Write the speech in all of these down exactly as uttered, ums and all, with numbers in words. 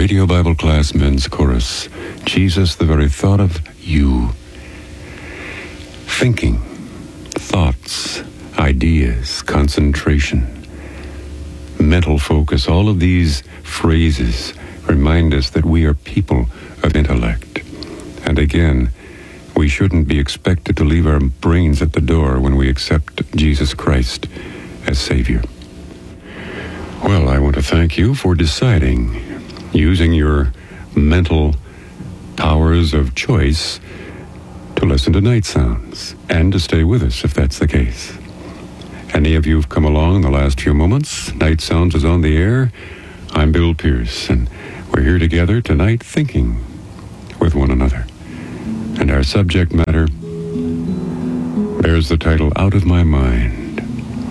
Radio Bible Class Men's Chorus. Jesus, the very thought of you. Thinking, thoughts, ideas, concentration, mental focus, all of these phrases remind us that we are people of intellect. And again, we shouldn't be expected to leave our brains at the door when we accept Jesus Christ as Savior. Well, I want to thank you for deciding, using your mental powers of choice, to listen to Night Sounds and to stay with us if that's the case. Any of you who've come along in the last few moments, Night Sounds is on the air. I'm Bill Pierce, and we're here together tonight thinking with one another. And our subject matter bears the title, Out of My Mind.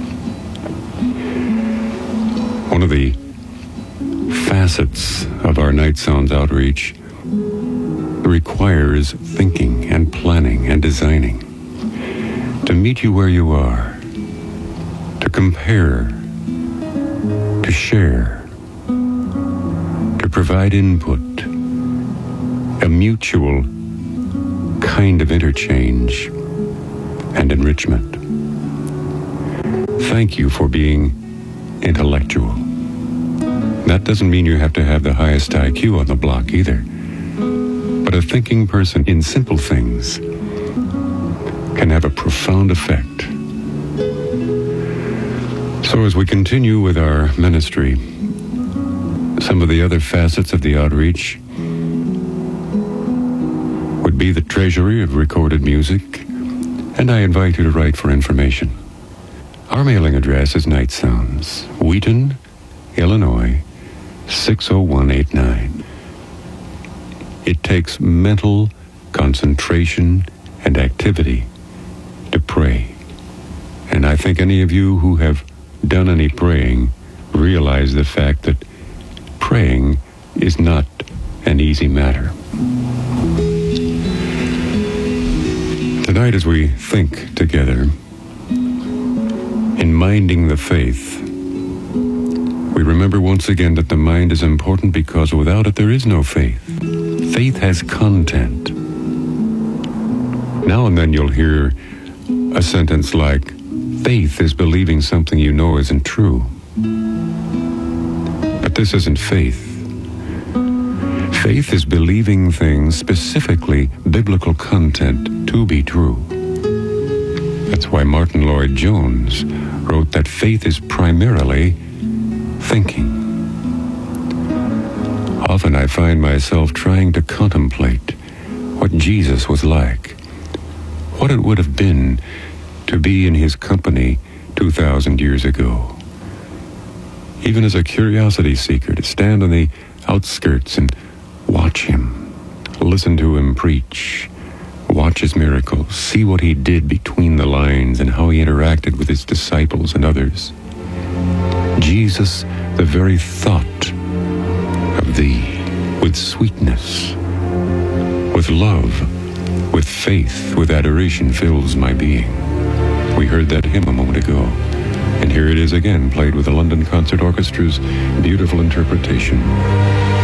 One of the facets of our Night Sounds outreach requires thinking and planning and designing to meet you where you are, to compare, to share, to provide input, a mutual kind of interchange and enrichment. Thank you for being intellectual. That doesn't mean you have to have the highest I Q on the block either. But a thinking person in simple things can have a profound effect. So as we continue with our ministry, some of the other facets of the outreach would be the treasury of recorded music, and I invite you to write for information. Our mailing address is Night Sounds, Wheaton, Illinois, six oh one eight nine. It takes mental concentration and activity to pray. And I think any of you who have done any praying realize the fact that praying is not an easy matter. Tonight, as we think together, in minding the faith, we remember once again that the mind is important because without it there is no faith. Faith has content. Now and then you'll hear a sentence like, faith is believing something you know isn't true. But this isn't faith. Faith is believing things, specifically biblical content, to be true. That's why Martin Lloyd-Jones wrote that faith is primarily thinking. Often I find myself trying to contemplate what Jesus was like, what it would have been to be in his company two thousand years ago. Even as a curiosity seeker, to stand on the outskirts and watch him, listen to him preach, watch his miracles, see what he did between the lines and how he interacted with his disciples and others. Jesus, the very thought of thee, with sweetness, with love, with faith, with adoration fills my being. We heard that hymn a moment ago, and here it is again, played with the London Concert Orchestra's beautiful interpretation.